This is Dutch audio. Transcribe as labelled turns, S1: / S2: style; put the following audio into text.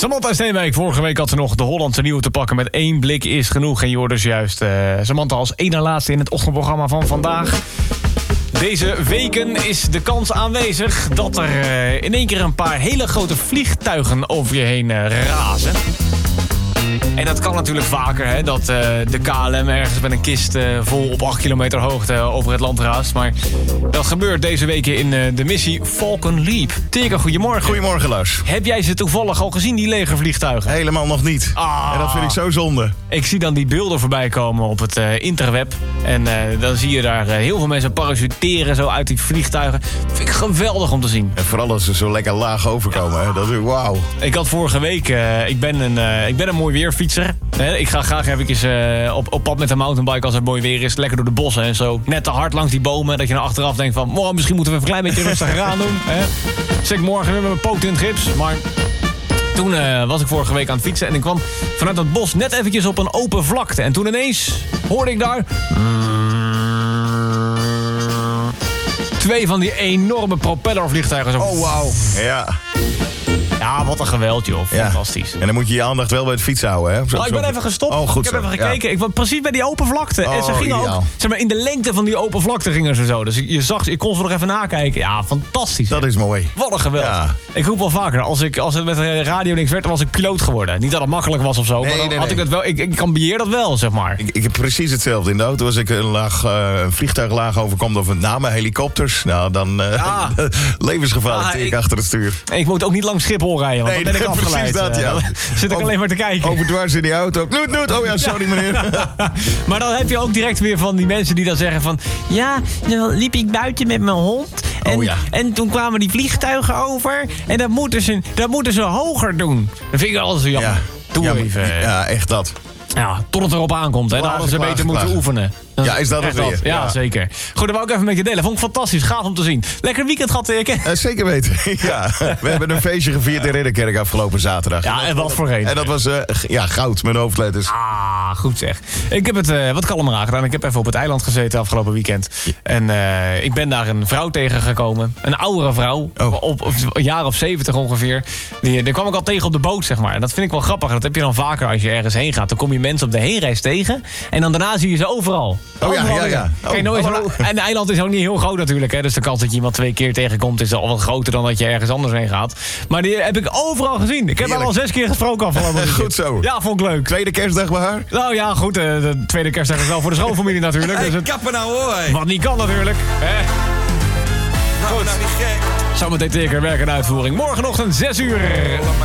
S1: Samantha Steenwijk, vorige week had ze nog de Hollandse nieuwe te pakken met 1 blik is genoeg. En je hoorde dus juist Samantha als één na laatste in het ochtendprogramma van vandaag. Deze weken is de kans aanwezig dat er in één keer een paar hele grote vliegtuigen over je heen razen. En dat kan natuurlijk vaker, hè, dat de KLM ergens met een kist vol op 8 kilometer hoogte over het land raast. Maar dat gebeurt deze weken in de missie Falcon Leap. Teke, goedemorgen.
S2: Goedemorgen, Lars.
S1: Heb jij ze toevallig al gezien, die legervliegtuigen?
S2: Helemaal nog niet. En dat vind ik zo zonde.
S1: Ik zie dan die beelden voorbij komen op het interweb. En dan zie je daar heel veel mensen parachuteren zo uit die vliegtuigen. Dat vind ik geweldig om te zien.
S2: En vooral als ze zo lekker laag overkomen. Hè? Dat is wauw.
S1: Ik had vorige week... ik ben een mooi weerfietser. Ik ga graag eventjes op pad met de mountainbike als het mooi weer is. Lekker door de bossen en zo. Net te hard langs die bomen. Dat je naar achteraf denkt van... misschien moeten we even een klein beetje rustiger aan doen. Zit ik morgen weer met mijn poot in het gips. Maar... Toen was ik vorige week aan het fietsen en ik kwam vanuit het bos net eventjes op een open vlakte. En toen ineens hoorde ik daar... 2 van die enorme propellervliegtuigen. Zo.
S2: Oh, wauw. Ja.
S1: Ja, wat een geweld, joh. Fantastisch.
S2: En dan moet je je aandacht wel bij het fietsen houden, hè?
S1: Ik ben even gestopt.
S2: Oh, goed
S1: ik heb even gekeken. Ja. Ik was precies bij die open vlakte. En ze gingen ook, zeg maar, in de lengte van die open vlakte gingen ze zo. Dus ik kon ze nog even nakijken. Ja, fantastisch.
S2: Dat is mooi.
S1: Wat een geweld. Ja. Ik roep wel vaker. Als het met de radio niks werd, dan was ik piloot geworden. Niet dat het makkelijk was of zo. Nee, maar dan had ik het wel. Ik ambieer dat wel, zeg maar.
S2: Ik heb precies hetzelfde. In de auto als ik een vliegtuig laag overkwam, of met name helikopters. Nou, dan levensgevaarlijk achter het stuur.
S1: Ik moet ook niet langs Schiphol rijden, want dan ben ik afgeleid.
S2: Dat, ja.
S1: Zit ik alleen maar te kijken.
S2: Overdwars in die auto. Noet. Oh ja, sorry meneer.
S1: Maar dan heb je ook direct weer van die mensen die dan zeggen van... Ja, dan liep ik buiten met mijn hond. En toen kwamen die vliegtuigen over. En dat moeten ze hoger doen. Dat vind ik altijd zo jammer.
S2: Ja.
S1: Doe even.
S2: Ja, echt dat.
S1: Ja, tot het erop aankomt. Hè. Dan hadden ze beter moeten oefenen.
S2: Ja, is dat het weer?
S1: Ja, zeker. Goed, dat wou ik even met je delen. Vond ik fantastisch. Gaaf om te zien. Lekker weekend gehad, Teke.
S2: Zeker weten. Ja. We hebben een feestje gevierd in Ridderkerk afgelopen zaterdag.
S1: Ja, en wat voor een.
S2: En dat was goud met hoofdletters.
S1: Ah, goed zeg. Ik heb het wat kalmer aangedaan. Ik heb even op het eiland gezeten afgelopen weekend. En ik ben daar een vrouw tegengekomen. Een oudere vrouw. Op een jaar of 70 ongeveer. Die kwam ik al tegen op de boot, zeg maar. En dat vind ik wel grappig. Dat heb je dan vaker als je ergens heen gaat. Dan kom je mensen op de heenreis tegen. En dan daarna zie je ze overal.
S2: Oh ja.
S1: En het eiland is ook niet heel groot natuurlijk. Hè? Dus de kans dat je iemand 2 keer tegenkomt is al wat groter dan dat je ergens anders heen gaat. Maar die heb ik overal gezien. Ik heb haar al 6 keer gesproken afgelopen.
S2: Goed zo.
S1: Ja, vond ik leuk.
S2: Tweede kerstdag bij haar?
S1: Nou ja, goed. De tweede kerstdag is wel voor de schoonfamilie natuurlijk.
S3: Hey,
S1: dus
S3: kappen nou hoor.
S1: Wat niet kan natuurlijk.
S3: Nou, niet gek.
S1: Zometeen zeker werk en uitvoering. Morgenochtend 6 uur.